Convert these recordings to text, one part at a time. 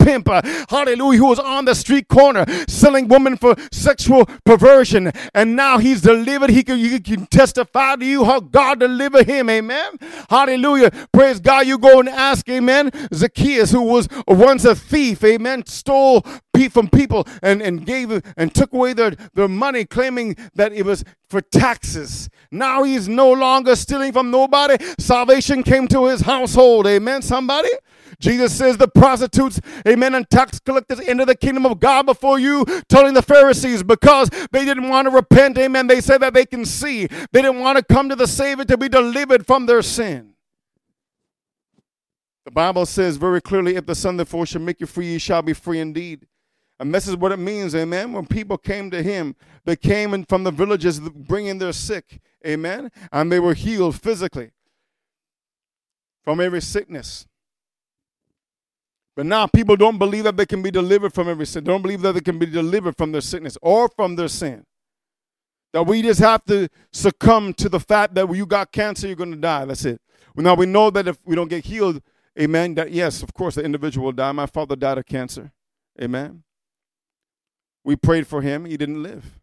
pimp, hallelujah, who was on the street corner selling women for sexual perversion. And now he's delivered. He can testify to you how God delivered him. Amen. Hallelujah. Praise God. You go and ask, amen, Zacchaeus, who was once a thief, amen, stole from people and gave and took away their money, claiming that it was for taxes. Now he's no longer stealing from nobody. Salvation came to his household. Amen, somebody? Jesus says the prostitutes, amen, and tax collectors enter the kingdom of God before you, telling the Pharisees, because they didn't want to repent, amen. They said that they can see. They didn't want to come to the Savior to be delivered from their sin. The Bible says very clearly, if the Son therefore shall make you free, you shall be free indeed. And this is what it means, amen. When people came to him, they came in from the villages bringing their sick, amen. And they were healed physically from every sickness. But now people don't believe that they can be delivered from every sin. They don't believe that they can be delivered from their sickness or from their sin. That we just have to succumb to the fact that when you got cancer, you're going to die. That's it. Well, now we know that if we don't get healed, amen, that yes, of course, the individual will die. My father died of cancer. Amen. We prayed for him. He didn't live.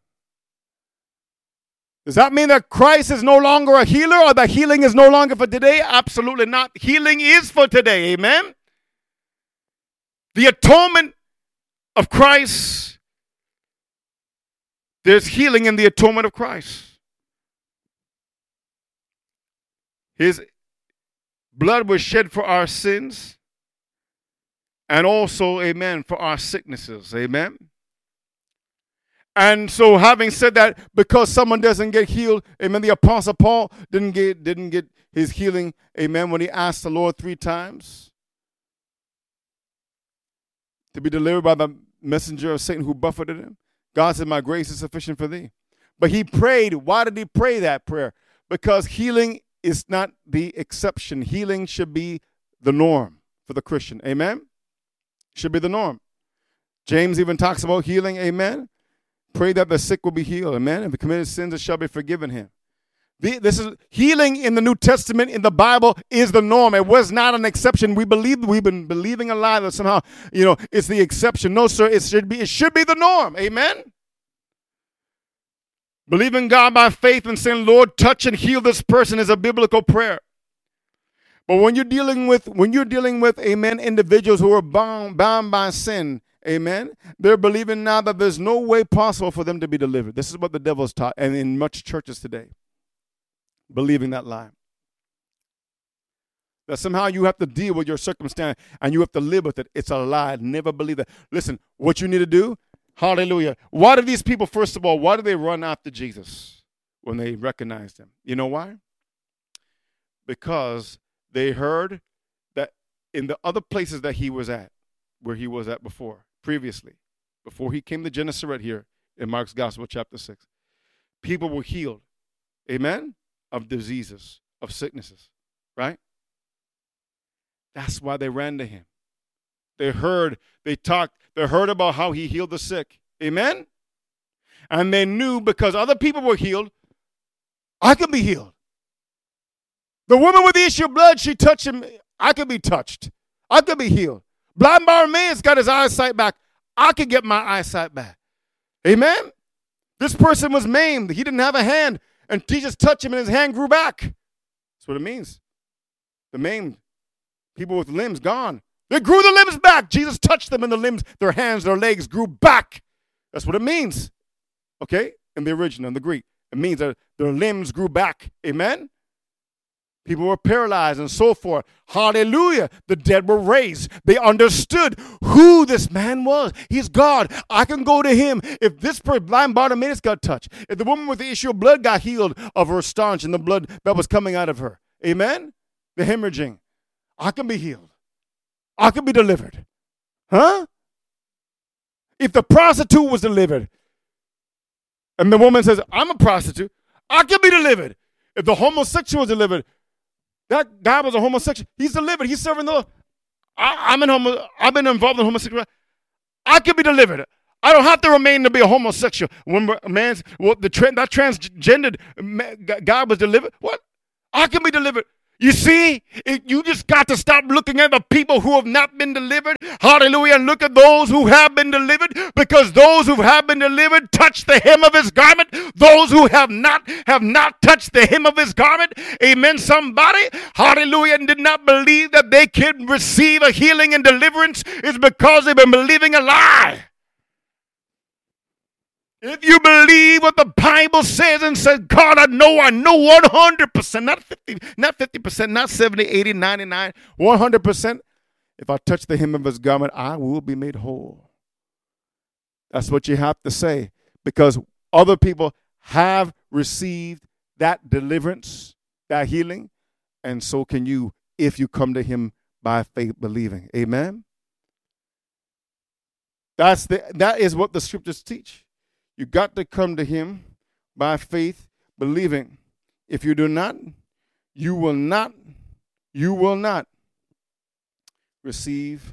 Does that mean that Christ is no longer a healer or that healing is no longer for today? Absolutely not. Healing is for today. Amen. The atonement of Christ, there's healing in the atonement of Christ. His blood was shed for our sins and also, amen, for our sicknesses. Amen. And so having said that, because someone doesn't get healed, amen, the Apostle Paul didn't get his healing, amen, when he asked the Lord 3 times to be delivered by the messenger of Satan who buffeted him. God said, my grace is sufficient for thee. But he prayed. Why did he pray that prayer? Because healing is not the exception. Healing should be the norm for the Christian. Amen? Should be the norm. James even talks about healing. Amen? Pray that the sick will be healed. Amen? If he committed sins, it shall be forgiven him. This is healing in the New Testament, in the Bible, is the norm. It was not an exception. We've been believing a lie that somehow, it's the exception. No, sir, it should be the norm. Amen? Believing God by faith and saying, Lord, touch and heal this person is a biblical prayer. But when you're dealing with, amen, individuals who are bound by sin, amen, they're believing now that there's no way possible for them to be delivered. This is what the devil's taught, and in much churches today. Believing that lie. That somehow you have to deal with your circumstance and you have to live with it. It's a lie. Never believe that. Listen, what you need to do, hallelujah. Why do these people, first of all, why do they run after Jesus when they recognized him? You know why? Because they heard that in the other places that he was at, where he was at previously, before he came to Gennesaret here in Mark's Gospel, chapter 6, people were healed. Amen? Of diseases, of sicknesses, right? That's why they ran to him. They heard about how he healed the sick. Amen? And they knew because other people were healed, I can be healed. The woman with the issue of blood, she touched him. I could be touched. I could be healed. Blind Bartimaeus got his eyesight back. I could get my eyesight back. Amen? This person was maimed. He didn't have a hand. And Jesus touched him and his hand grew back. That's what it means. The maimed, people with limbs gone. They grew the limbs back. Jesus touched them and the limbs, their hands, their legs grew back. That's what it means. Okay? In the original, in the Greek. It means that their limbs grew back. Amen? People were paralyzed and so forth. Hallelujah. The dead were raised. They understood who this man was. He's God. I can go to him. If this blind Bartimaeus got touched, if the woman with the issue of blood got healed of her staunch and the blood that was coming out of her, amen? The hemorrhaging, I can be healed. I can be delivered. Huh? If the prostitute was delivered, and the woman says, I'm a prostitute, I can be delivered. If the homosexual was delivered, that guy was a homosexual. He's delivered. He's serving the Lord. I've been involved in homosexuality. I can be delivered. I don't have to remain to be a homosexual. When that transgendered guy was delivered, what? I can be delivered. You see, you just got to stop looking at the people who have not been delivered. Hallelujah. And look at those who have been delivered, because those who have been delivered touch the hem of his garment. Those who have not touched the hem of his garment. Amen. Somebody, hallelujah, and did not believe that they could receive a healing and deliverance is because they've been believing a lie. If you believe what the Bible says and says, God, I know 100%, not 50%, not 70, 80, 99, 100%. If I touch the hem of his garment, I will be made whole. That's what you have to say, because other people have received that deliverance, that healing, and so can you if you come to him by faith believing. Amen? That is what the scriptures teach. You got to come to him by faith, believing. If you do not, you will not receive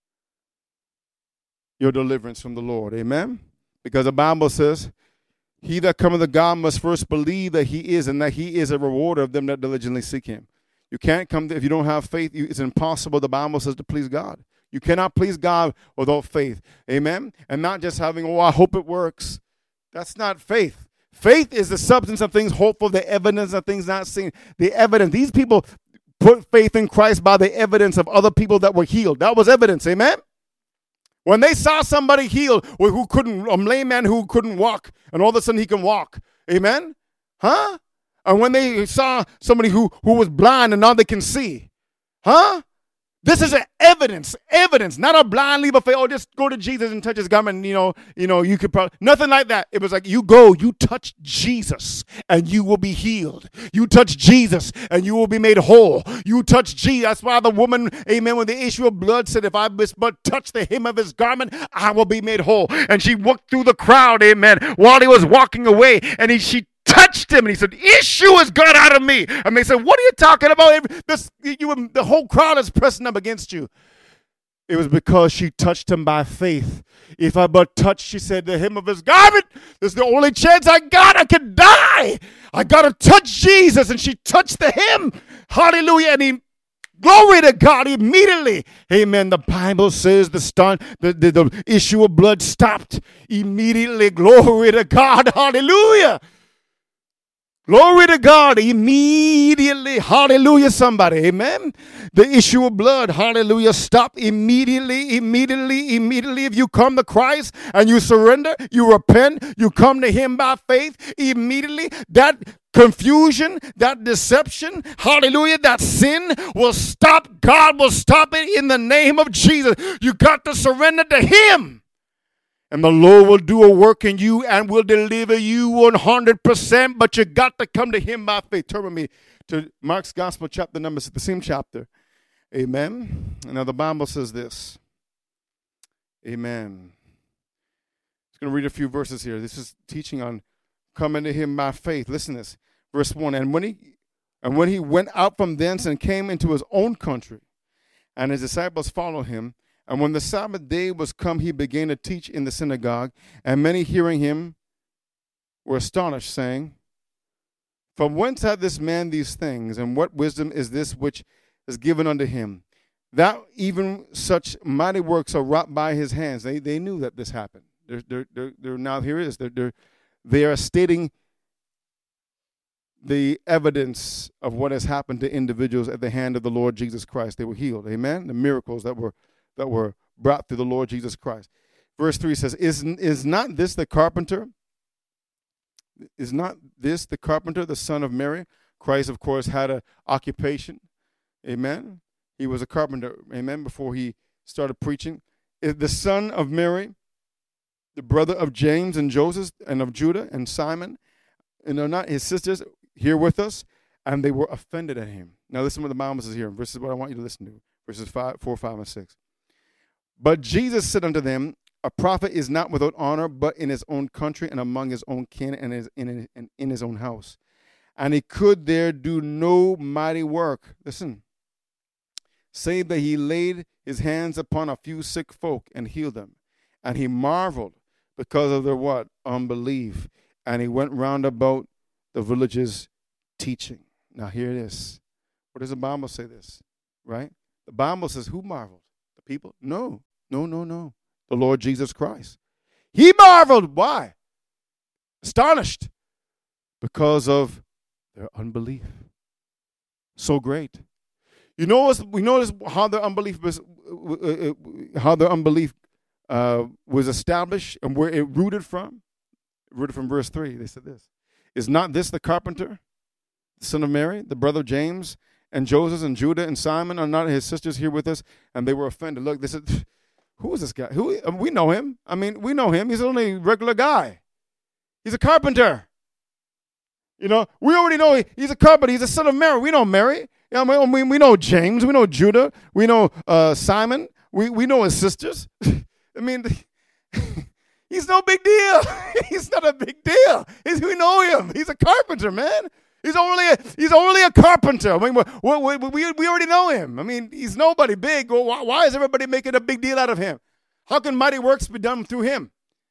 your deliverance from the Lord. Amen? Because the Bible says, he that cometh to God must first believe that he is, and that he is a rewarder of them that diligently seek him. You can't come if you don't have faith. It's impossible, the Bible says, to please God. You cannot please God without faith. Amen? And not just having, I hope it works. That's not faith. Faith is the substance of things hoped for, the evidence of things not seen. The evidence. These people put faith in Christ by the evidence of other people that were healed. That was evidence. Amen? When they saw somebody healed a lame man who couldn't walk, and all of a sudden he can walk. Amen? Huh? And when they saw somebody who was blind and now they can see. Huh? This is an evidence, not a blind leap of faith. Oh, just go to Jesus and touch his garment. You could probably, nothing like that. It was like, you touch Jesus and you will be healed. You touch Jesus and you will be made whole. You touch Jesus. That's why the woman, amen, with the issue of blood said, if I but touch the hem of his garment, I will be made whole. And she walked through the crowd, amen, while he was walking away, and she touched him, and he said, issue has gone out of me. And they said, what are you talking about? The whole crowd is pressing up against you. It was because she touched him by faith. If I but touch, she said, the hem of his garment, this is the only chance I got. I could die. I got to touch Jesus. And she touched the hem. Hallelujah. And glory to God, immediately. Amen. The Bible says the issue of blood stopped immediately. Glory to God. Hallelujah. Glory to God, immediately. Hallelujah, somebody. Amen. The issue of blood, hallelujah, stop immediately. If you come to Christ and you surrender, you repent, you come to him by faith, immediately that confusion, that deception, hallelujah, that sin will stop. God will stop it in the name of Jesus. You got to surrender to him. And the Lord will do a work in you and will deliver you 100%. But you got to come to him by faith. Turn with me to Mark's Gospel, chapter number 6, the same chapter. Amen. Now the Bible says this. Amen. I'm going to read a few verses here. This is teaching on coming to him by faith. Listen to this. Verse 1. And when he went out from thence and came into his own country, and his disciples followed him, and when the Sabbath day was come, he began to teach in the synagogue, and many hearing him were astonished, saying, from whence hath this man these things, and what wisdom is this which is given unto him, that even such mighty works are wrought by his hands? They knew that this happened. They're now here it is. They are stating the evidence of what has happened to individuals at the hand of the Lord Jesus Christ. They were healed. Amen. The miracles that were brought through the Lord Jesus Christ. Verse 3 says, Is not this the carpenter? Is not this the carpenter, the son of Mary? Christ, of course, had an occupation. Amen. He was a carpenter. Amen. Before he started preaching. Is the son of Mary, the brother of James and Joseph and of Judah and Simon, and are not his sisters here with us? And they were offended at him. Now listen what the Bible says here. This is what I want you to listen to. Verses 4, 5, and 6. But Jesus said unto them, a prophet is not without honor, but in his own country and among his own kin and in his own house. And he could there do no mighty work. Listen. Save that he laid his hands upon a few sick folk and healed them. And he marveled because of their what? Unbelief. And he went round about the villages teaching. Now here it is. Or does the Bible say this? Right? The Bible says, who marveled? The people? No. The Lord Jesus Christ. He marveled. Why? Astonished. Because of their unbelief. So great. We notice how their unbelief was established and where it rooted from. Rooted from verse 3. They said this. Is not this the carpenter, the son of Mary, the brother of James, and Joseph, and Judah, and Simon? Are not his sisters here with us? And they were offended. Look, this is, who is this guy? We know him. We know him. He's only a regular guy. He's a carpenter. We already know he's a carpenter. He's a son of Mary. We know Mary. We know James. We know Judah. We know Simon. We know his sisters. He's no big deal. He's not a big deal. We know him. He's a carpenter, man. He's only a carpenter. We already know him. He's nobody big. Why is everybody making a big deal out of him? How can mighty works be done through him?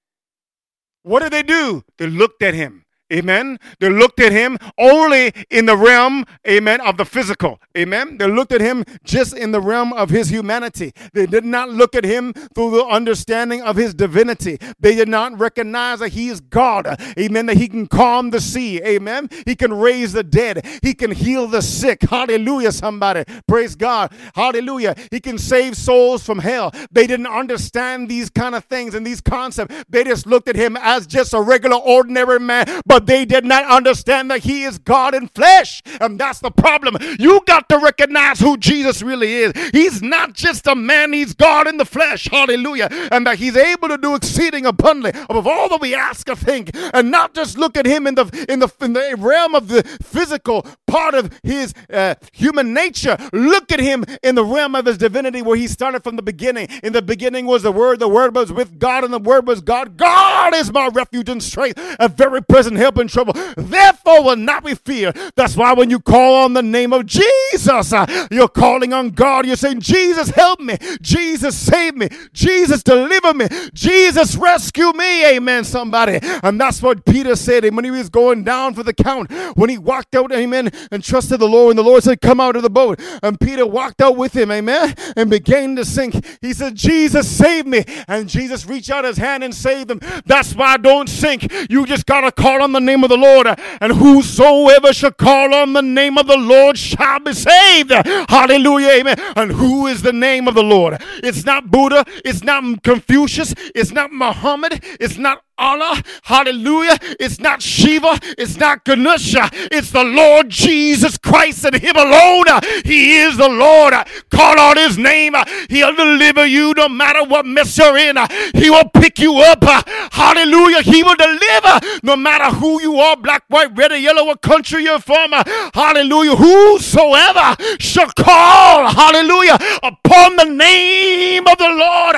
What did they do? They looked at him. Amen. They looked at him only in the realm, amen, of the physical. Amen. They looked at him just in the realm of his humanity. They did not look at him through the understanding of his divinity. They did not recognize that he is God. Amen. That he can calm the sea. Amen. He can raise the dead. He can heal the sick. Hallelujah, somebody. Praise God. Hallelujah. He can save souls from hell. They didn't understand these kind of things and these concepts. They just looked at him as just a regular, ordinary man. But they did not understand that he is God in flesh. And that's the problem. You got to recognize who Jesus really is. He's not just a man. He's God in the flesh. Hallelujah. And that he's able to do exceeding abundantly above all that we ask or think. And not just look at him in the realm of the physical part of his human nature. Look at him in the realm of his divinity where he started from the beginning. In the beginning was the Word was with God, and the Word was God. God is my refuge and strength, a very present help in trouble. Therefore will not be feared. That's why when you call on the name of Jesus, you're calling on God. You're saying, Jesus, help me. Jesus, save me. Jesus, deliver me. Jesus, rescue me. Amen, somebody. And that's what Peter said when he was going down for the count. When he walked out, amen, and trusted the Lord, and the Lord said, come out of the boat. And Peter walked out with him, amen, and began to sink. He said, Jesus, save me. And Jesus reached out his hand and saved him. That's why I don't sink. You just got to call on the name of the Lord, and whosoever shall call on the name of the Lord shall be saved. Hallelujah, amen. And who is the name of the Lord? It's not Buddha, it's not Confucius, it's not Muhammad, it's not Allah, hallelujah. It's not Shiva, it's not Ganesha, it's the Lord Jesus Christ and him alone. He is the Lord. Call on his name. He'll deliver you no matter what mess you're in. He will pick you up. Hallelujah. He will deliver no matter who you are, black, white, red, or yellow, what country you're from. Hallelujah. Whosoever shall call, hallelujah, upon the name of the Lord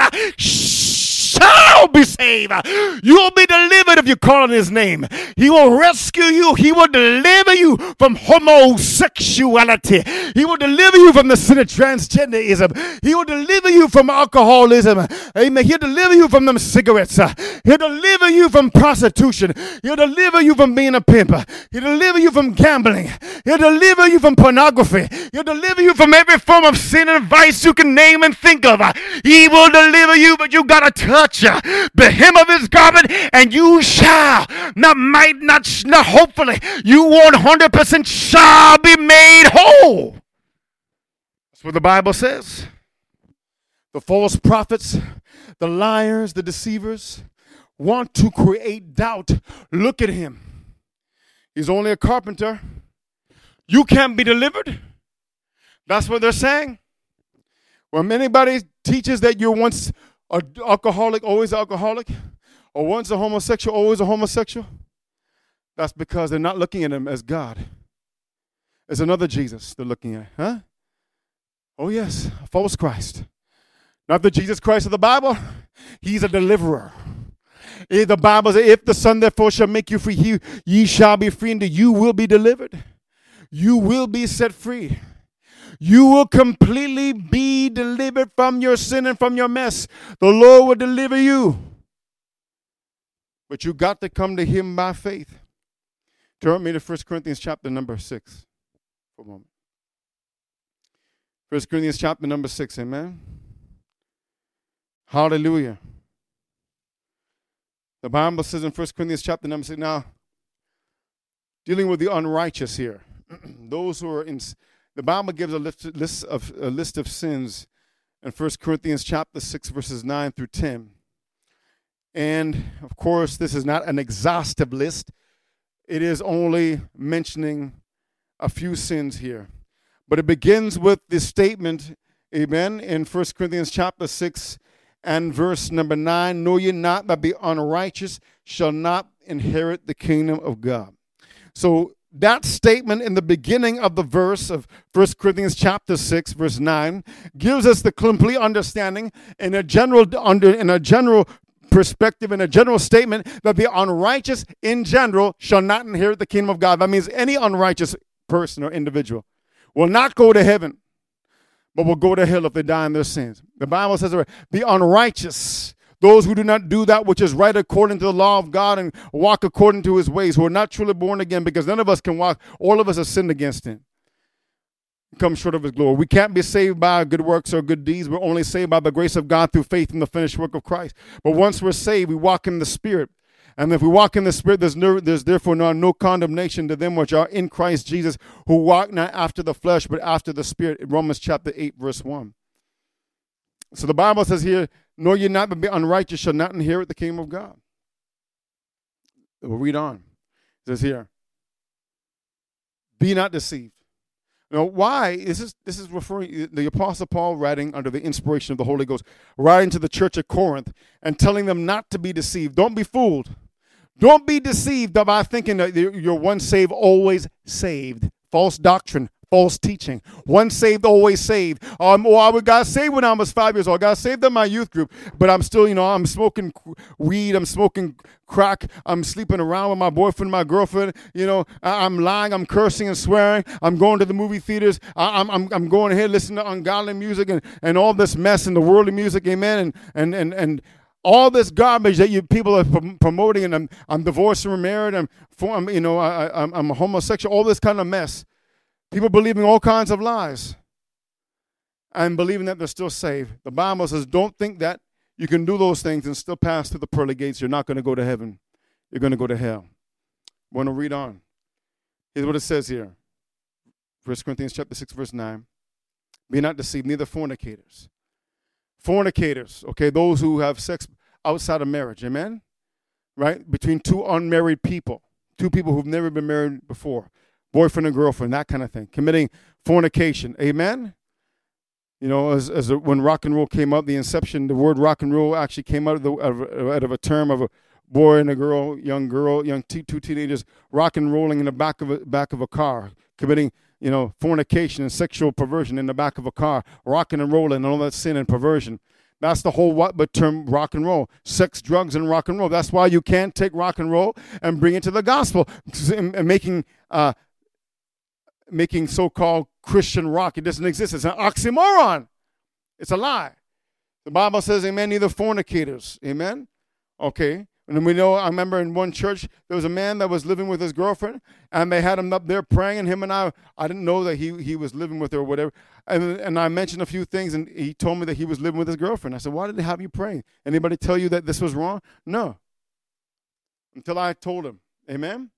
shall be saved. You'll be delivered if you call on his name. He will rescue you. He will deliver you from homosexuality. He will deliver you from the sin of transgenderism. He will deliver you from alcoholism. Amen. He'll deliver you from them cigarettes. He'll deliver you from prostitution. He'll deliver you from being a pimp. He'll deliver you from gambling. He'll deliver you from pornography. He'll deliver you from every form of sin and vice you can name and think of. He will deliver you, but you got to touch the hem of his garment, and you shall, not hopefully, you 100% shall be made whole. That's what the Bible says. The false prophets, the liars, the deceivers want to create doubt. Look at him. He's only a carpenter. You can't be delivered. That's what they're saying. When anybody teaches that you're once an alcoholic, always an alcoholic, or once a homosexual, always a homosexual, that's because they're not looking at him as God. It's another Jesus they're looking at. Huh? Oh, yes, a false Christ. Not the Jesus Christ of the Bible. He's a deliverer. The Bible says, if the Son therefore shall make you free, ye shall be free, and you will be delivered. You will be set free. You will completely be delivered from your sin and from your mess. The Lord will deliver you. But you got to come to him by faith. Turn me to 1 Corinthians chapter number 6 for a moment. 1 Corinthians chapter number 6, amen. Hallelujah. The Bible says in 1 Corinthians chapter number 6, now, dealing with the unrighteous here, those who are in, the Bible gives a list of sins in 1 Corinthians chapter 6, verses 9 through 10. And, of course, this is not an exhaustive list. It is only mentioning a few sins here. But it begins with this statement, amen, in 1 Corinthians chapter 6 and verse number 9, know ye not that the unrighteous shall not inherit the kingdom of God. So that statement in the beginning of the verse of 1 Corinthians chapter 6, verse 9, gives us the complete understanding in a general perspective, in a general statement, that the unrighteous in general shall not inherit the kingdom of God. That means any unrighteous person or individual will not go to heaven, but will go to hell if they die in their sins. The Bible says the unrighteous, those who do not do that which is right according to the law of God and walk according to his ways, who are not truly born again, because none of us can walk, all of us have sinned against him, come short of his glory. We can't be saved by good works or good deeds. We're only saved by the grace of God through faith in the finished work of Christ. But once we're saved, we walk in the Spirit. And if we walk in the Spirit, there's therefore no condemnation to them which are in Christ Jesus, who walk not after the flesh, but after the Spirit. In Romans chapter 8, verse 1. So the Bible says here, know ye not that the unrighteous shall not inherit the kingdom of God. We'll read on. It says here, be not deceived. Now, why? This is referring, the Apostle Paul writing under the inspiration of the Holy Ghost, writing to the church of Corinth and telling them not to be deceived. Don't be fooled. Don't be deceived by thinking that you're once saved, always saved. False doctrine, false teaching. Once saved, always saved. I got saved when I was 5 years old. I got saved in my youth group, but I'm still, I'm smoking weed. I'm smoking crack. I'm sleeping around with my boyfriend, my girlfriend. I'm lying. I'm cursing and swearing. I'm going to the movie theaters. I'm going ahead listening to ungodly music and all this mess and the worldly music. Amen. And all this garbage that you people are promoting, and I'm divorced and remarried. I'm a homosexual. All this kind of mess. People believing all kinds of lies and believing that they're still saved. The Bible says, don't think that you can do those things and still pass through the pearly gates. You're not going to go to heaven. You're going to go to hell. I want to read on. Here's what it says here. 1 Corinthians chapter 6, verse 9. Be not deceived, neither fornicators. Fornicators, okay, those who have sex outside of marriage, amen? Right? Between two unmarried people, two people who've never been married before. Boyfriend and girlfriend, that kind of thing. Committing fornication. Amen? When rock and roll came up, the inception, the word rock and roll actually came out of a term of a boy and a girl, two teenagers, rock and rolling in the back of a car, committing, fornication and sexual perversion in the back of a car, rocking and rolling and all that sin and perversion. That's the whole term rock and roll. Sex, drugs, and rock and roll. That's why you can't take rock and roll and bring it to the gospel and making so-called Christian rock. It doesn't exist. It's an oxymoron. It's a lie. The Bible says, amen, neither fornicators. Amen? Okay. And we know, I remember in one church, there was a man that was living with his girlfriend, and they had him up there praying, and him and I didn't know that he was living with her or whatever. And I mentioned a few things, and he told me that he was living with his girlfriend. I said, why did they have you praying? Anybody tell you that this was wrong? No. Until I told him. Amen?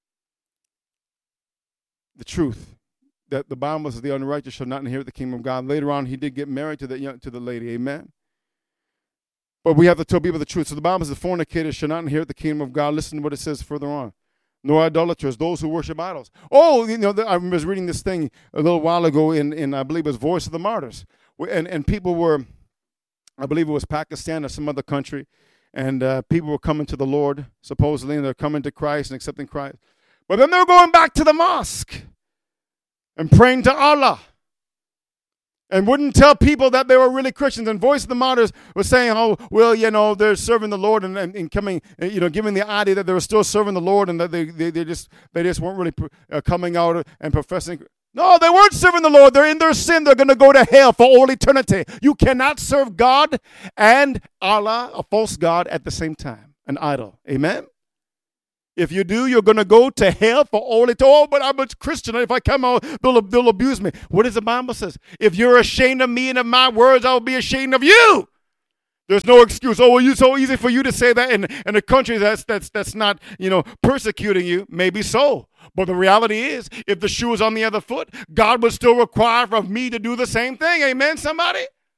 The truth, that the Bible says the unrighteous shall not inherit the kingdom of God. Later on, he did get married to the lady. Amen? But we have to tell people the truth. So the Bible says the fornicators shall not inherit the kingdom of God. Listen to what it says further on. Nor idolaters, those who worship idols. Oh, I was reading this thing a little while ago in I believe it was Voice of the Martyrs. And people were, I believe it was Pakistan or some other country, and people were coming to the Lord, supposedly, and they're coming to Christ and accepting Christ. But then they were going back to the mosque and praying to Allah, and wouldn't tell people that they were really Christians. And Voice of the Martyrs was saying, oh, well, they're serving the Lord and coming, giving the idea that they were still serving the Lord and that they just weren't really coming out and professing. No, they weren't serving the Lord. They're in their sin. They're going to go to hell for all eternity. You cannot serve God and Allah, a false God, at the same time, an idol. Amen? If you do, you're going to go to hell for all it. Oh, but I'm a Christian. If I come out, they'll abuse me. What does the Bible says? If you're ashamed of me and of my words, I'll be ashamed of you. There's no excuse. Oh, well, it's so easy for you to say that in a country that's not, persecuting you. Maybe so. But the reality is, if the shoe is on the other foot, God would still require of me to do the same thing. Amen, somebody?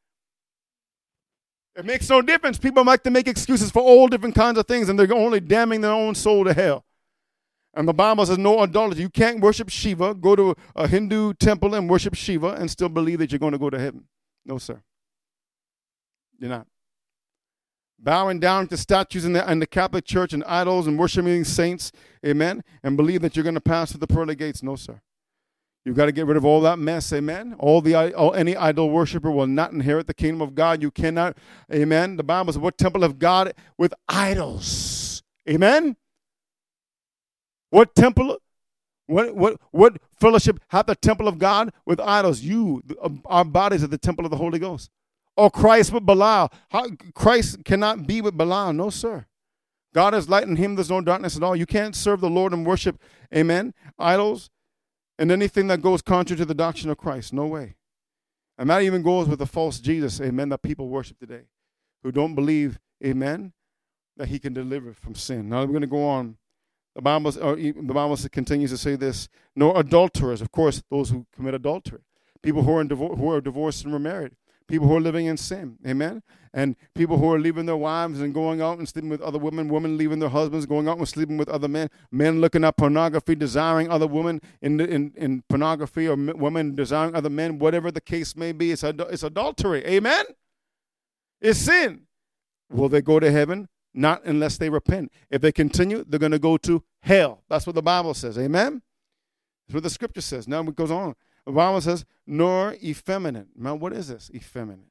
It makes no difference. People like to make excuses for all different kinds of things, and they're only damning their own soul to hell. And the Bible says no idolatry. You can't worship Shiva, go to a Hindu temple and worship Shiva and still believe that you're going to go to heaven. No, sir. You're not. Bowing down to statues in the Catholic Church and idols and worshiping saints, amen, and believe that you're going to pass through the pearly gates. No, sir. You've got to get rid of all that mess, amen. Any idol worshiper will not inherit the kingdom of God. You cannot, amen. The Bible says, what temple of God with idols? Amen. What temple, what fellowship hath the temple of God with idols? Our bodies are the temple of the Holy Ghost. Or Christ with Belial. Christ cannot be with Belial. No, sir. God is light, in him there's no darkness at all. You can't serve the Lord and worship, amen, idols and anything that goes contrary to the doctrine of Christ. No way. And that even goes with the false Jesus, amen, that people worship today, who don't believe, amen, that he can deliver from sin. Now we're going to go on. The Bible continues to say this: nor adulterers, of course, those who commit adultery, people who are divorced and remarried, people who are living in sin, amen, and people who are leaving their wives and going out and sleeping with other women, women leaving their husbands, going out and sleeping with other men, men looking at pornography, desiring other women in pornography, or women desiring other men, whatever the case may be. It's adultery, amen. It's sin. Will they go to heaven? Not unless they repent. If they continue, they're going to go to hell. That's what the Bible says. Amen? That's what the scripture says. Now it goes on. The Bible says, nor effeminate. Now, what is this? Effeminate.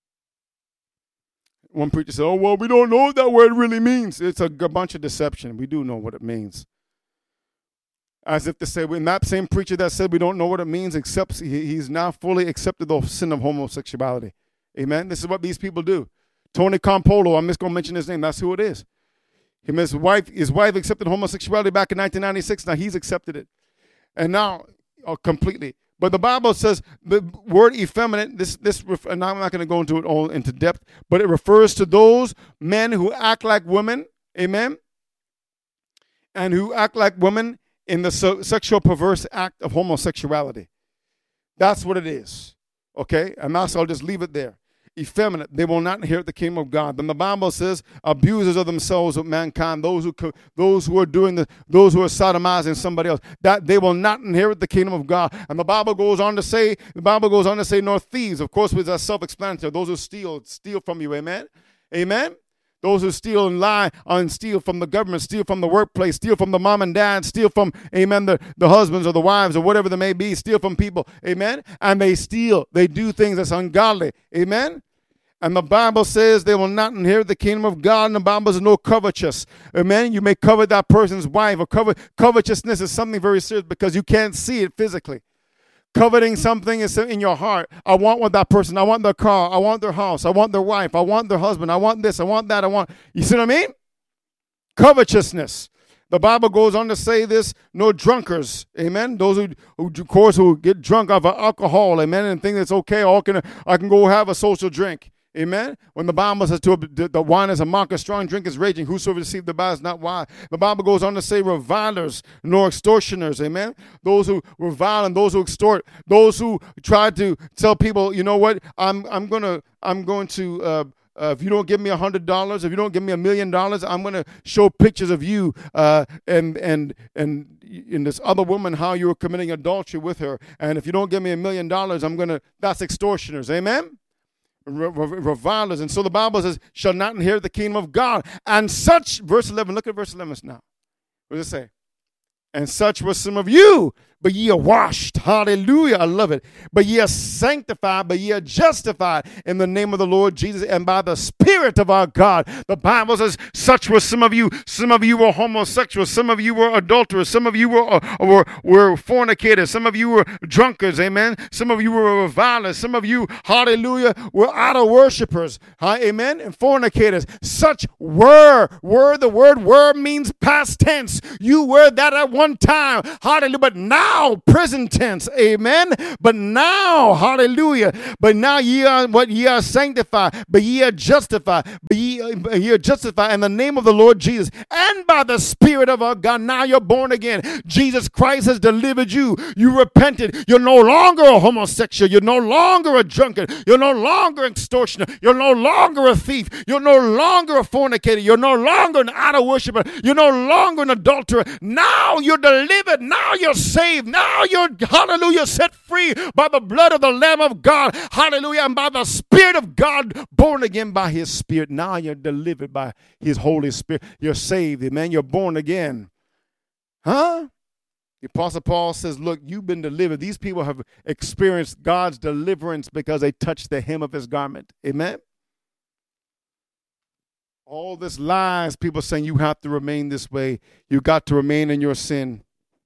One preacher said, oh, well, we don't know what that word really means. It's a bunch of deception. We do know what it means. As if to say, when that same preacher that said we don't know what it means, accepts, he's now fully accepted the sin of homosexuality. Amen? This is what these people do. Tony Campolo, I'm just going to mention his name. That's who it is. His wife accepted homosexuality back in 1996. Now he's accepted it. And now, completely. But the Bible says the word effeminate, and I'm not going to go into it all into depth, but it refers to those men who act like women, amen, and who act like women in the sexual perverse act of homosexuality. That's what it is, okay? And I'll just leave it there. Effeminate, they will not inherit the kingdom of God. Then the Bible says, abusers of themselves with mankind, those who are sodomizing somebody else, that they will not inherit the kingdom of God. And the Bible goes on to say, nor thieves. Of course, with self-explanatory. Those who steal from you. Amen. Amen. Those who steal and lie and steal from the government, steal from the workplace, steal from the mom and dad, steal from, amen, the husbands or the wives or whatever they may be, steal from people, amen, and they steal. They do things that's ungodly, amen. And the Bible says they will not inherit the kingdom of God. And the Bible says no covetous. Amen. You may covet that person's wife, or covetousness is something very serious because you can't see it physically. Coveting something is in your heart. I want what that person. I want their car. I want their house. I want their wife. I want their husband. I want this. I want that. You see what I mean? Covetousness. The Bible goes on to say this: no drunkards, amen. Those who get drunk off of alcohol, amen, and think it's okay. I can go have a social drink. Amen. When the Bible says the wine is a mocker, strong drink is raging, whosoever deceived the body is not wise. The Bible goes on to say revilers nor extortioners. Amen. Those who revile and those who extort, those who try to tell people, you know what, I'm going to if you don't give me $100, if you don't give me $1 million, I'm going to show pictures of you and this other woman, how you were committing adultery with her. And if you don't give me $1 million, that's extortioners. Amen. Revilers. And so the Bible says, shall not inherit the kingdom of God. And such, verse 11, look at verse 11 now. What does it say? And such were some of you, but ye are washed. Hallelujah. I love it. But ye are sanctified, but ye are justified in the name of the Lord Jesus and by the Spirit of our God. The Bible says, such were some of you. Some of you were homosexuals. Some of you were adulterers. Some of you were fornicators. Some of you were drunkards. Amen. Some of you were revilers. Some of you, hallelujah, were idol worshipers. Amen. And fornicators. Such were the word were means past tense. You were that at one time. Hallelujah. But now, present tense. Amen. But now, hallelujah. But now ye are sanctified, but ye are justified, but ye are justified in the name of the Lord Jesus and by the Spirit of our God. Now you're born again. Jesus Christ has delivered you. You repented. You're no longer a homosexual. You're no longer a drunkard. You're no longer an extortioner. You're no longer a thief. You're no longer a fornicator. You're no longer an idol worshiper. You're no longer an adulterer. Now you're delivered. Now you're saved. Now you're, hallelujah, set free by the blood of the Lamb of God. Hallelujah. And by the Spirit of God, born again by His Spirit. Now you're delivered by His Holy Spirit. You're saved. Amen. You're born again. Huh? The Apostle Paul says, look, you've been delivered. These people have experienced God's deliverance because they touched the hem of His garment. Amen. All this lies, people saying you have to remain this way. You got to remain in your sin.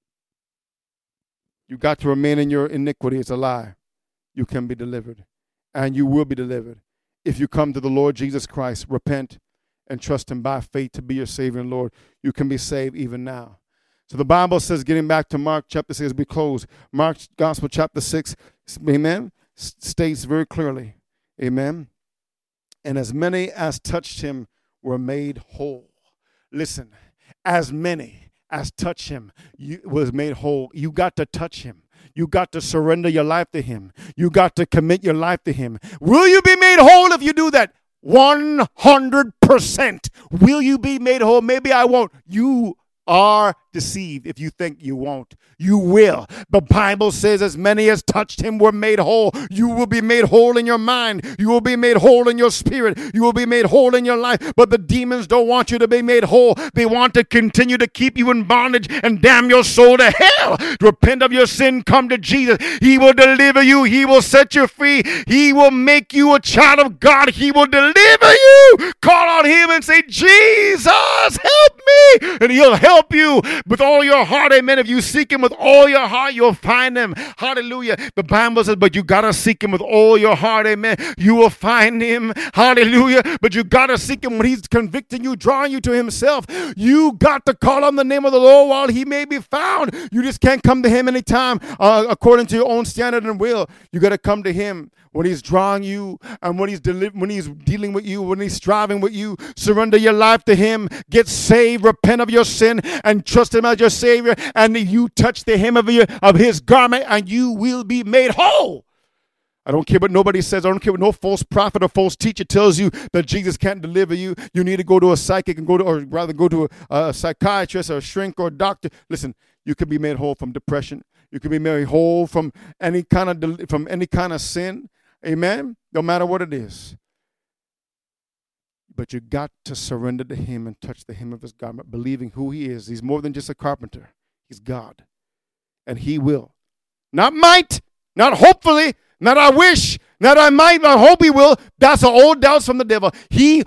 You got to remain in your iniquity. It's a lie. You can be delivered, and you will be delivered if you come to the Lord Jesus Christ, repent, and trust Him by faith to be your Savior and Lord. You can be saved even now. So the Bible says, getting back to Mark chapter 6, as we close, Mark's Gospel chapter 6, amen, states very clearly, amen, and as many as touched Him were made whole. Listen, as many as touched Him was made whole. You got to touch Him. You got to surrender your life to Him. You got to commit your life to Him. Will you be made whole if you do that? 100%. Will you be made whole? Maybe I won't. You are deceived if you think you won't. You will. The Bible says as many as touched Him were made whole. You will be made whole in your mind. You will be made whole in your spirit. You will be made whole in your life. But the demons don't want you to be made whole. They want to continue to keep you in bondage and damn your soul to hell. Repent of your sin. Come to Jesus. He will deliver you. He will set you free. He will make you a child of God. He will deliver you. Call on Him and say, Jesus, help me. And He'll help you with all your heart. Amen. If you seek Him with all your heart, you'll find Him. Hallelujah. The Bible says, but you got to seek Him with all your heart. Amen. You will find Him. Hallelujah. But you got to seek Him when He's convicting you, drawing you to Himself. You got to call on the name of the Lord while He may be found. You just can't come to Him anytime according to your own standard and will. You got to come to Him when He's drawing you and when He's dealing with you, when He's striving with you. Surrender your life to Him. Get saved. Repent of your sin and trust Him as your Savior. And you touch the hem of His garment and you will be made whole. I don't care what nobody says. I don't care what no false prophet or false teacher tells you that Jesus can't deliver you. You need to go to a psychic and go to a psychiatrist or a shrink or a doctor. Listen, you can be made whole from depression. You can be made whole from any kind of sin. Amen. No matter what it is. But you got to surrender to Him and touch the hem of His garment, believing who He is. He's more than just a carpenter. He's God. And He will. Not might, not hopefully, not I wish, not I might, not hope He will. That's an old doubts from the devil. He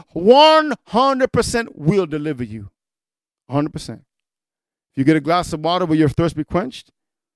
100% will deliver you. 100%. If you get a glass of water, will your thirst be quenched?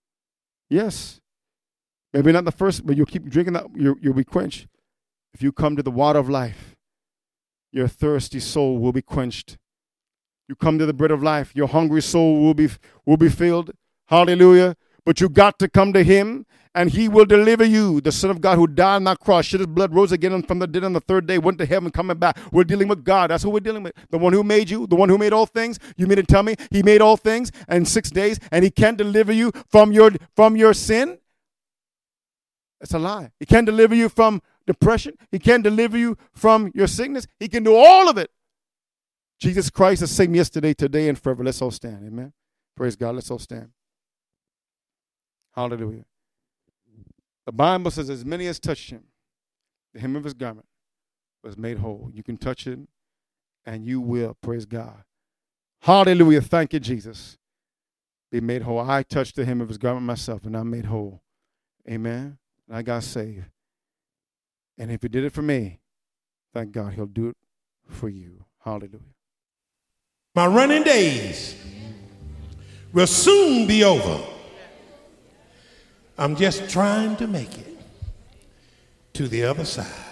Yes. Maybe not the first, but you'll keep drinking that, you'll be quenched. If you come to the water of life, your thirsty soul will be quenched. You come to the bread of life, your hungry soul will be filled. Hallelujah. But you got to come to Him, and He will deliver you. The Son of God who died on that cross, shed His blood, rose again from the dead on the third day, went to heaven, coming back. We're dealing with God. That's who we're dealing with. The one who made you, the one who made all things. You mean to tell me He made all things in 6 days, and He can't deliver you from your sin? That's a lie. He can't deliver you from depression. He can't deliver you from your sickness. He can do all of it. Jesus Christ is the same yesterday, today, and forever. Let's all stand. Amen. Praise God. Let's all stand. Hallelujah. The Bible says, as many as touched Him, the hem of His garment was made whole. You can touch Him, and you will. Praise God. Hallelujah. Thank you, Jesus. be made whole. I touched the hem of his garment myself, and I'm made whole. Amen. I got saved. And if he did it for me, thank God he'll do it for you. Hallelujah. My running days will soon be over. I'm just trying to make it to the other side.